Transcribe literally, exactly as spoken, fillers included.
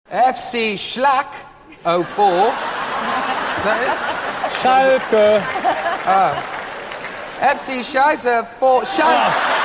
F C Schlack oh four. Is that it? Schalke. F C Scheiße four. Schalke.